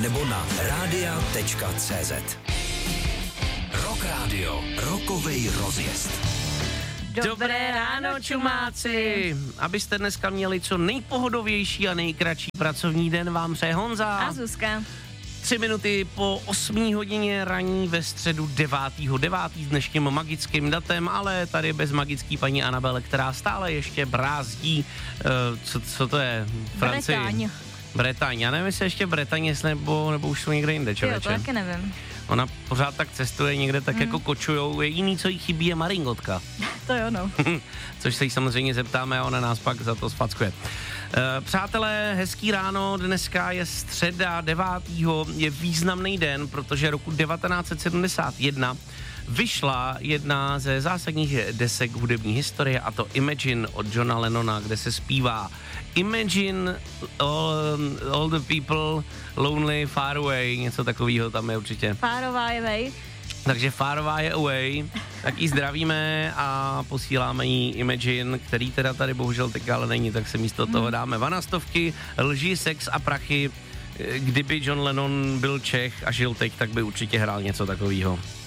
nebo na radia.cz. Rock Radio, rokovej rozjezd. Dobré ráno, čumáci! Abyste dneska měli co nejpohodovější a nejkratší pracovní den, vám přeje Honza. A Zuzka. 3 minuty po 8 hodině raní ve středu 9.9. s dnešním magickým datem, ale tady bez magický paní Anabel, která stále ještě brázdí, co to je? Francii. Bretaň. Já nevím, jestli ještě v Bretaně, nebo už jsou někde jinde, člověče. Jo, to taky nevím. Ona pořád tak cestuje, někde tak jako kočujou. Jediný, co jí chybí, je maringotka. To jo, no. Což se jí samozřejmě zeptáme a ona nás pak za to sfackuje. Přátelé, hezký ráno, dneska je středa 9. je významný den, protože roku 1971 vyšla jedna ze zásadních desek hudební historie, a to Imagine od Johna Lennona, kde se zpívá Imagine all the people lonely far away, něco takového tam je určitě. Far away. Takže Far away, tak jí zdravíme a posíláme jí Imagine, který teda tady bohužel teď ale není, tak se místo toho dáme vanastovky, lži, sex a prachy. Kdyby John Lennon byl Čech a žil teď, tak by určitě hrál něco takového.